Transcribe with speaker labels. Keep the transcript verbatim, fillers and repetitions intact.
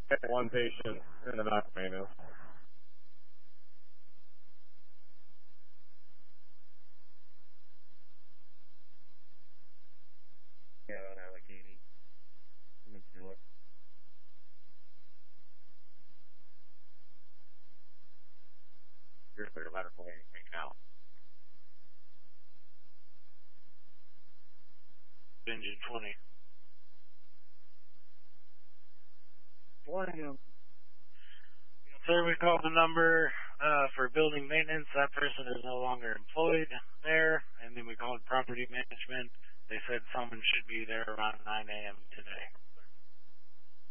Speaker 1: One patient in the back of maintenance. Yeah, I don't have like eighty. Here's their letter for right now.
Speaker 2: Engine twenty.
Speaker 1: Morning.
Speaker 2: Sir, we called the number uh, for building maintenance. That person is no longer employed there. And then we called property management. They said someone should be there around nine a.m. today.